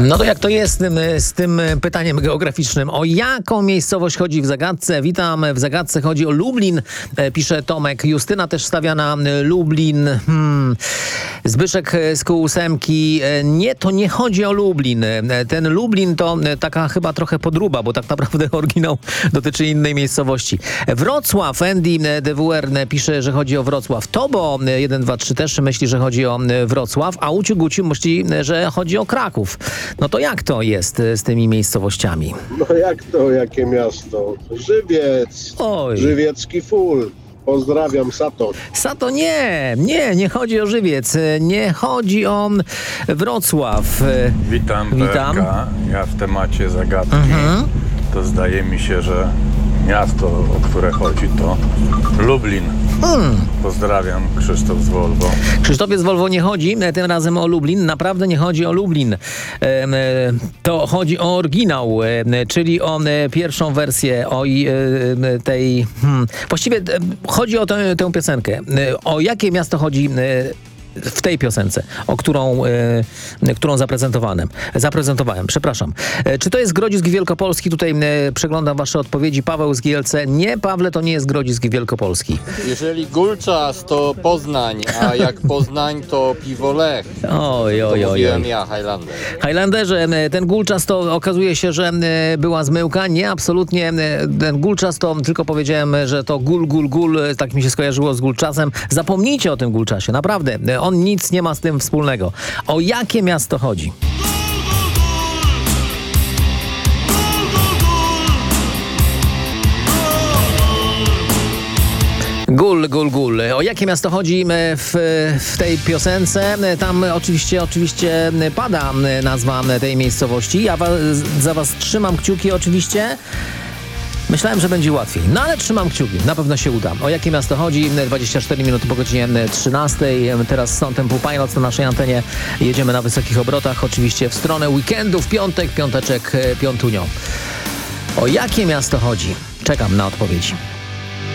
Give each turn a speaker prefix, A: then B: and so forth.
A: No to jak to jest z tym pytaniem geograficznym? O jaką miejscowość chodzi w zagadce? Witam, w zagadce chodzi o Lublin, pisze Tomek. Justyna też stawia na Lublin. Zbyszek z Kół8. Nie, to nie chodzi o Lublin. Ten Lublin to taka chyba trochę podróba, bo tak naprawdę oryginał dotyczy innej miejscowości. Wrocław, Andy DWR pisze, że chodzi o Wrocław. Tobo 123 też myśli, że chodzi o Wrocław, a Uciu Guciu myśli, że chodzi o Kraków. No to jak to jest z tymi miejscowościami?
B: No jak to, jakie miasto? Żywiec,
A: Oj.
B: żywiecki full. Pozdrawiam, Sato.
A: Sato nie chodzi o Żywiec, nie chodzi o Wrocław.
C: Witam,
A: Witam.
C: PRK. Ja w temacie zagadki. To zdaje mi się, że miasto, o które chodzi, to Lublin. Pozdrawiam, Krzysztof z Volvo.
A: Krzysztofie z Volvo nie chodzi tym razem o Lublin, naprawdę nie chodzi o Lublin. To chodzi o oryginał, czyli o pierwszą wersję, o tej... Właściwie chodzi o tę piosenkę. O jakie miasto chodzi w tej piosence, którą zaprezentowałem, przepraszam. Czy to jest Grodzisk Wielkopolski? Tutaj przeglądam wasze odpowiedzi. Paweł z GLC. Nie, Pawle, to nie jest Grodzisk Wielkopolski.
D: Jeżeli Gulczas, to Poznań, a jak Poznań, to piwo Lech.
A: Oj.
D: Mówiłem ja, Highlander.
A: Highlanderze, ten Gulczas to okazuje się, że była zmyłka. Nie, absolutnie. Ten Gulczas to tylko powiedziałem, że to gul, tak mi się skojarzyło z Gulczasem. Zapomnijcie o tym Gulczasie, naprawdę. On nic nie ma z tym wspólnego. O jakie miasto chodzi? Gul. O jakie miasto chodzi w tej piosence? Tam oczywiście pada nazwa tej miejscowości. Ja za was trzymam kciuki oczywiście. Myślałem, że będzie łatwiej, no ale trzymam kciuki, na pewno się uda. O jakie miasto chodzi? 24 minuty po godzinie 13. Teraz są Temple Pilots na naszej antenie. Jedziemy na wysokich obrotach, oczywiście w stronę weekendu, w piąteczek, piątunio. O jakie miasto chodzi? Czekam na odpowiedzi.